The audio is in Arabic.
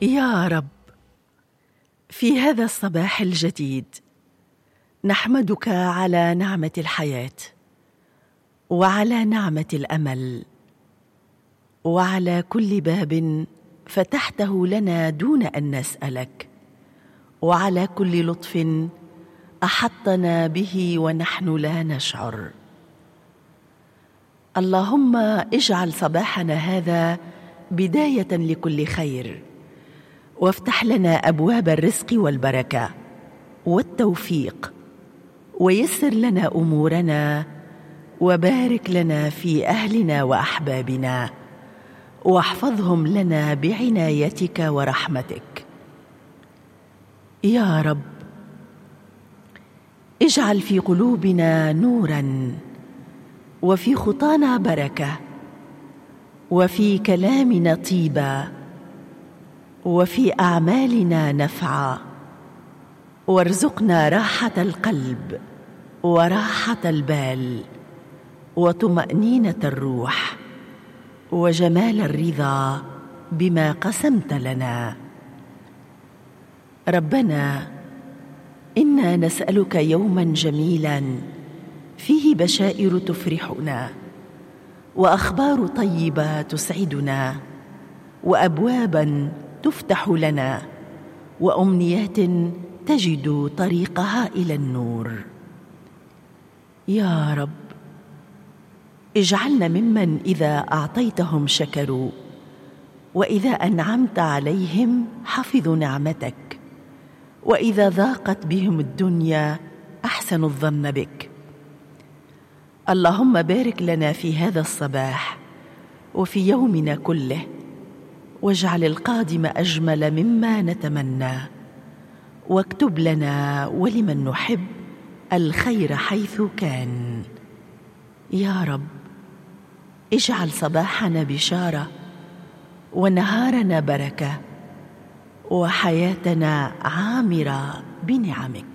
يا رب، في هذا الصباح الجديد نحمدك على نعمة الحياة، وعلى نعمة الأمل، وعلى كل باب فتحته لنا دون أن نسألك، وعلى كل لطف أحطنا به ونحن لا نشعر. اللهم اجعل صباحنا هذا بداية لكل خير، وافتح لنا أبواب الرزق والبركة والتوفيق، ويسر لنا أمورنا، وبارك لنا في أهلنا وأحبابنا، واحفظهم لنا بعنايتك ورحمتك. يا رب، اجعل في قلوبنا نوراً، وفي خطانا بركة، وفي كلامنا طيبة، وفي أعمالنا نفعا، وارزقنا راحة القلب وراحة البال وطمأنينة الروح وجمال الرضا بما قسمت لنا. ربنا، إنا نسألك يوما جميلا فيه بشائر تفرحنا، وأخبار طيبة تسعدنا، وأبوابا تفتح لنا، وأمنيات تجد طريقها إلى النور. يا رب، اجعلنا ممن إذا أعطيتهم شكروا، وإذا أنعمت عليهم حفظوا نعمتك، وإذا ضاقت بهم الدنيا أحسنوا الظن بك. اللهم بارك لنا في هذا الصباح وفي يومنا كله، واجعل القادم أجمل مما نتمنى، واكتب لنا ولمن نحب الخير حيث كان. يا رب، اجعل صباحنا بشارة، ونهارنا بركة، وحياتنا عامرة بنعمك.